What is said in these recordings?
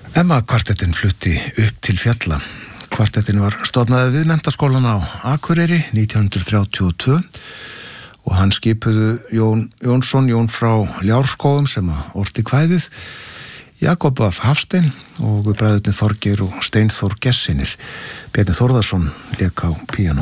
Emma kvartettin flutti upp til fjalla. Kvartettin var stofnaði við menntaskólan á Akureyri 1932 og hann skipuðu Jón frá Ljárskógum sem orti kvæðið, Jakob af Hafstein og bræðurnir Þorgeir og Steinþór Gessinir. Bjarni Þórðarsson lék á píanó.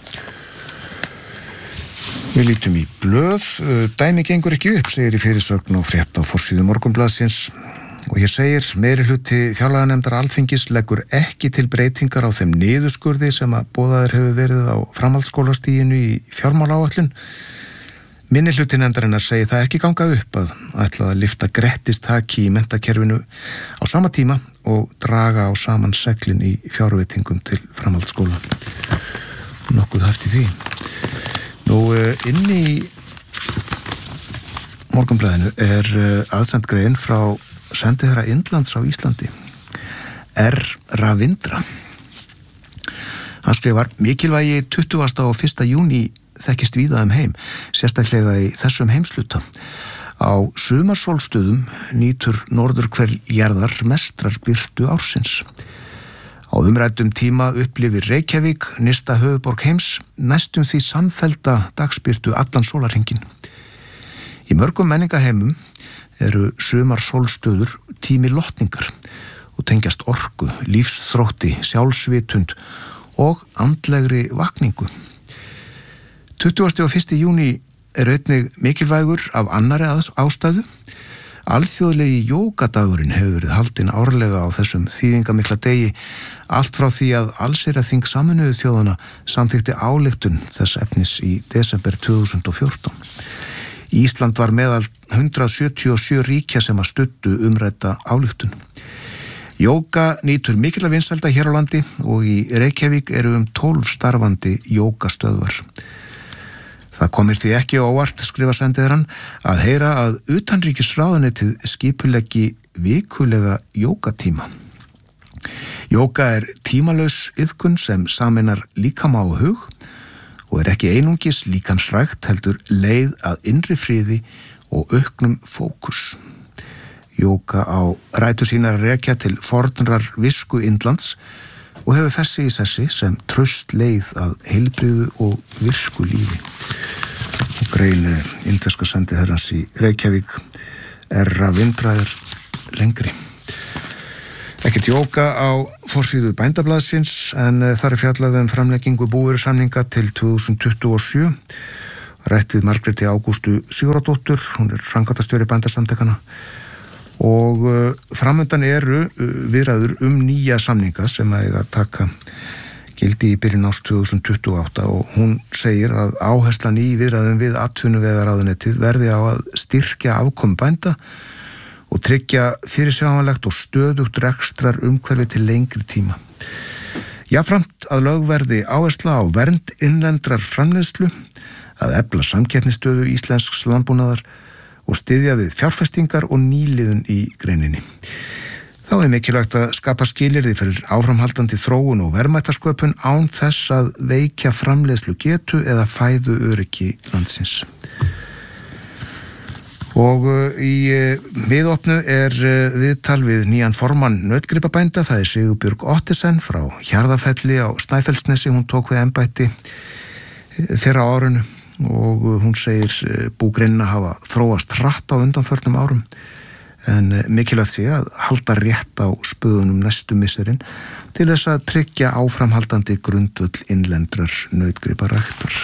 Við lítum í blöð. Dæmi gengur ekki upp, segir í fyrirsögn og frétt á forsíðu Morgunblaðsins. Og hér segir, meirihluti fjárlaganefndar Alþingis leggur ekki til breytingar á þeim niðurskurði sem að boðaður hefur verið á framhaldsskólastiginu í fjármálaáætlun. Minnihluti nefndarinnar segir það ekki ganga upp að ætla að lyfta grettistaki í menntakerfinu á sama tíma og draga á saman seglin í fjárveitingum til framhaldsskóla. Nokkuð haft í því. Nú, inn í Morgunblaðinu er aðsend grein frá sendiherra Indlands á Íslandi, R. Ravindra. Hann skrifar, mikilvægi 20. og 1. júní þekkist víða heim, sérstaklega í þessum heimsluta. Á sumarsólstöðum nýtur norður hver jarðar mestrar birtu ársins. Á umræddum tíma upplifir Reykjavík, nyrsta höfuðborg heims, næstum því samfellda dagsbirtu allan sólarhringinn. Í mörgum menningaheimum eru sumarsólstöður tími lotningar og tengjast orku, lífsþrótti, sjálfsvitund og andlegri vakningu. 20. og 1. júní er einnig mikilvægur af annari ástæðu. Alþjóðlegi jógadagurinn hefur verið haldinn árlega á þessum þýðingamikla degi, allt frá því að allsherjarþing Sameinuðu þjóðanna samþykkti ályktun þess efnis í desember 2014. Ísland var meðal 177 ríkja sem að studdu umrædda ályktun. Jóga nýtur mikilla vinsælda hér á landi og í Reykjavík eru 12 starfandi jógastöðvar. Það komir því ekki á óvart, skrifa sendiherrann, að heyra að utanríkisráðuneytið skipuleggi vikulega jógatíma. Jóga er tímalaus iðkun sem sameinar líkama og hug og er ekki einungis líkamsrækt heldur leið að innri friði og auknum fókus. Jóga á rætur sínar að rekja til fornrar visku Indlands og hefur þessi í sessi sem traust leið að heilbrigðu og virku lífi. Og grein indverska sendiherrans í Reykjavík, R. Ravindra, er lengri. Ekkert jóga á forsíðu Bændablaðsins en þar er fjallað framlengingu búvörusamninga til 2027. Rætt við Margréti Ágústu Sigurðardóttur, hún er framkvæmdastjóri Bændasamtakanna. Og framundan eru viðræður nýja samninga sem eiga að taka gildi í byrjun árs 2028 og hún segir að áherslan í viðræðum við atvinnuvegaráðuneytið verði á að styrkja afkomu bænda og tryggja fyrirsjáanlegt og stöðugt rekstrar umhverfi til lengri tíma. Jafnframt að lögð verði áhersla á vernd innlendrar framleiðslu, að efla samkeppnisstöðu íslensks landbúnaðar og styðja við fjárfestingar og nýliðun í greininni. Þá er mikilvægt að skapa skilyrði fyrir áframhaldandi þróun og verðmætasköpun án þess að veikja framleiðslu getu eða fæðu öryggi landsins. Og í miðopnu er viðtal við nýjan formann nautgripabænda, það er Sigurbjörg Ottesen frá Hjarðarfelli á Snæfellsnesi, hún tók við embætti fyrra árinu. Og hún segir búgreinina hafa þróast hratt á undanförnum árum en mikilvægt sé að halda rétt á spöðunum næstu misserinn til þess að tryggja áframhaldandi grundvöll innlendrar nautgriparæktar.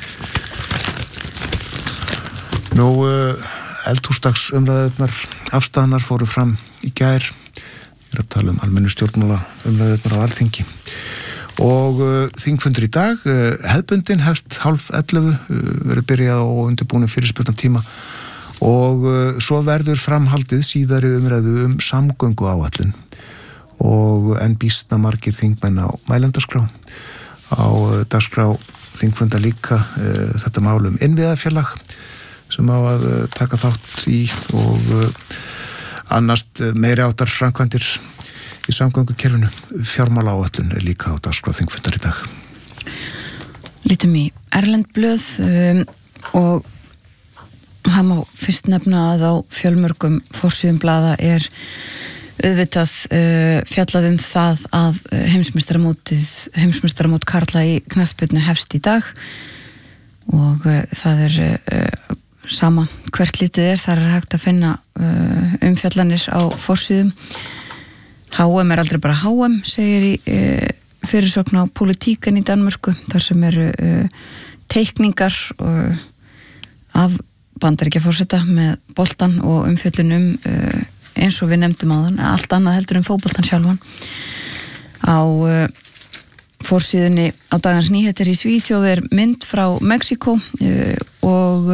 Nú, eldhúsdagsumræðurnar afstæðanar fóru fram í gær. Ég er að tala almennu stjórnmála umræðurnar á Alþingi. Og þingfundur í dag, hefðbundin hefst 10:30, verður byrjað og undirbúin fyrirspurnatíma og svo verður framhaldið síðari umræðu samgönguáætlun og enn býsna margir þingmenn á mælendaskrá. Á dagskrá þingfunda líka þetta mál innviðafélag sem á að taka þátt í og annast meiri áttar framkvæmdir í samgöngukerfinu. Fjármálaáætlun er líka á dagskrá þingfundar í dag. Lítum í erlend blöð og það má fyrst nefna að á fjölmörgum forsíðum blaða er auðvitað fjallað það að heimsmeistaramót karla í knattspyrnu hefst í dag og það sama hvert litið þar hægt að finna umfjallanir á forsíðum. HM aldrei bara HM, segir í fyrirsögn á Politiken í Danmörku, þar sem eru teikningar af Bandaríkjaforseta með boltan og umfjöllun eins og við nefndum áðan, allt annað heldur fótboltan sjálfan. Á forsíðunni á dagans nýheter í Svíþjóð mynd frá Mexíkó og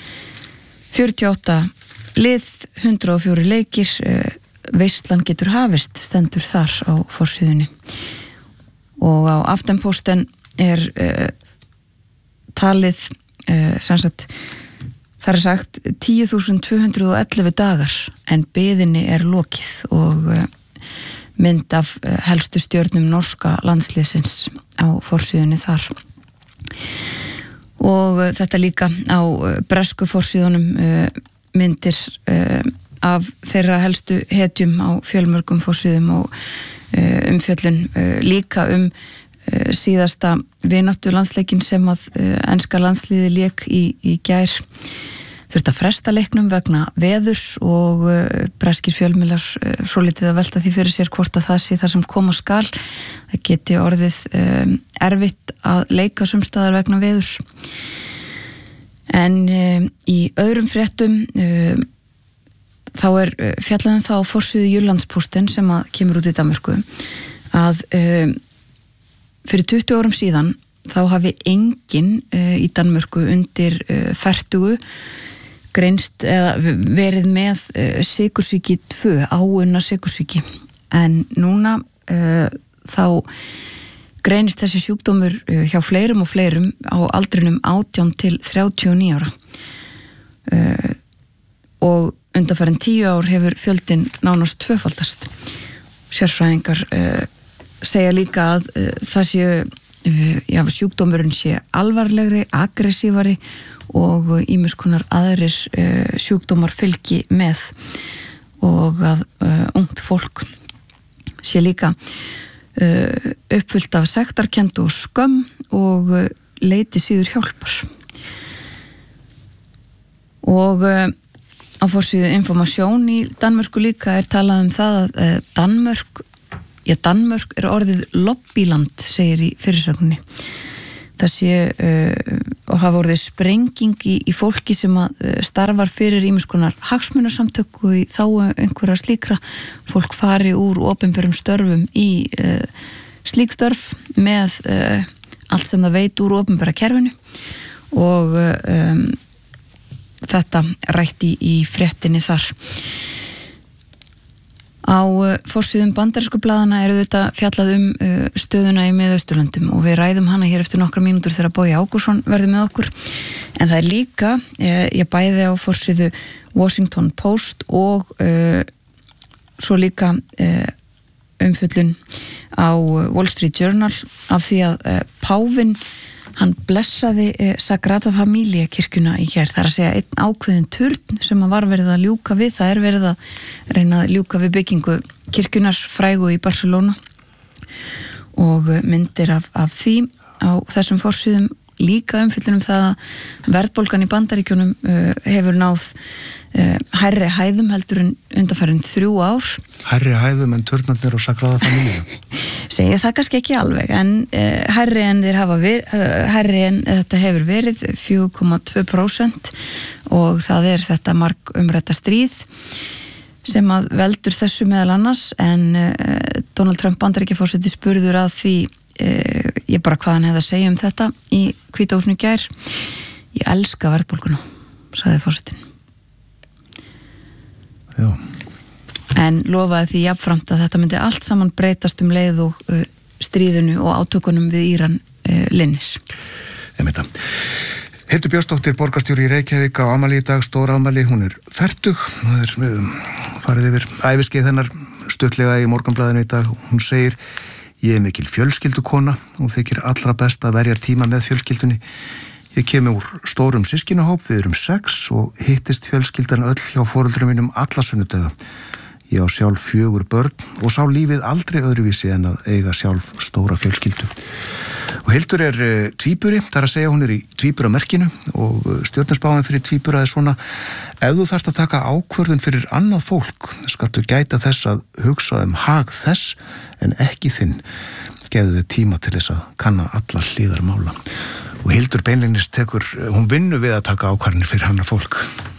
48 lið, 104 leikir, veislan getur hafist, stendur þar á forsíðunni. Og á Aftenposten talið, þar sagt 10.211 dagar en biðinni lokið og mynd af helstu stjörnum norska landsliðsins á forsíðunni þar. Og þetta líka á bresku forsíðunum myndir af þeirra helstu hetjum á fjölmörgum forsíðum og umfjöllun líka síðasta vináttu landsleikin sem að enska landsliði lék í gær. Þurfti að fresta leiknum vegna veðurs og breskir fjölmiðlar svolítið að velta því fyrir sér hvort að það sé það sem koma skal. Það geti orðið erfitt að leika sumstaðar vegna veðurs. En í öðrum fréttum þá fjallaðum þá á forsíðu Jyllandsposten sem að kemur út í Danmörku að fyrir 20 árum síðan þá hafi enginn í Danmörku undir 40 greinst eða verið með sykursýki 2, áunna sykursýki, en núna þá greinist þessi sjúkdómur hjá fleirum og fleirum á aldrinum 18 til 39 ára og undanfarin 10 ár hefur fjöldinn nánast tvöfaldast. Sérfræðingar segja líka að það sé sjúkdómurinn sé alvarlegri, aggressívari og ýmis konar aðrir sjúkdómar fylgi með og að ungt fólk sé líka uppfullt af sektarkennd og skömm og leiti síður hjálpar. Og á forsíðu Information í Danmörku líka talað það að Danmörk orðið lobbyland, segir í fyrirsögninni. Það sé og hafa orðið sprenging í fólki sem að starfar fyrir ýmis konar hagsmunasamtök og í þá einhverja slíkra. Fólk fari úr opinberum störfum í slík störf með allt sem það veit úr opinbera kerfinu og þetta rætti í fréttinni þar. Á forsíðum bandarísku blaðana þetta fjallað stöðuna í Miðausturlöndum og við ræðum hana hér eftir nokkra mínútur þegar Bogi Ágússon verður með okkur. En það líka, ég bæði á forsíðu Washington Post og svo líka umfjöllun á Wall Street Journal af því að páfinn hann blessaði Sagrada Familia kirkjuna í hér, þar að segja einn ákveðin turn sem var verið að ljúka við, það verið að reyna að ljúka við byggingu kirkjunar frægu í Barcelona og myndir af því á þessum forsíðum. Líka umfjöllunum það að verðbólgan í Bandaríkjunum hefur náð hærri hæðum heldur en undanfarin 3 ár. Hærri hæðum en turnarnir og Sagrada Familia? Segja það kannski ekki alveg, en hærri en þetta hefur verið 4,2% og það þetta marg umrætta stríð sem að veldur þessu meðal annars, en Donald Trump Bandaríkjaforseti spurður að því ég bara hvað hann hefði að segja þetta í Hvíta húsinu í gær. Ég elska verðbólguna, sagði forsetinn. Já. En lofaði því jafnframt að þetta myndi allt saman breytast leið og stríðinu og átökunum við Íran linnir. Hildur Björnsdóttir, borgarstjóri í Reykjavík á afmæli í dag, stór afmæli, hún fertug, farið yfir æviskeið hennar stuttlega í Morgunblaðinu í dag. Hún segir: ég mikil fjölskyldukona og þykir allra best að verja tíma með fjölskyldunni. Ég kem úr stórum systkinahóp, við 6 og hittist fjölskyldan öll hjá foreldrum mínum alla sunnudaga. Ég á sjálf 4 börn og sá lífið aldrei öðruvísi en að eiga sjálf stóra fjölskyldu. Og Hildur tvíburi, þar að segja hún í tvíburamerkinu og stjörnuspáin fyrir tvíbura svona: ef þú þarft að taka ákvörðun fyrir annað fólk, skaltu gæta þess að hugsa hag þess en ekki þinn. Gefðu þið tíma til þess að kanna allar hliðar mála. Og Hildur beinlínis hún vinnur við að taka ákvarðanir fyrir annað fólk.